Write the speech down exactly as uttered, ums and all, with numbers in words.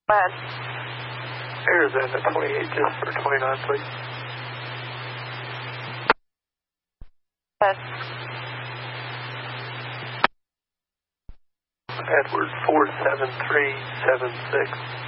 Bad. Arizona twenty-eight, just for twenty-nine, please. Bad. Edward four seven three seven six.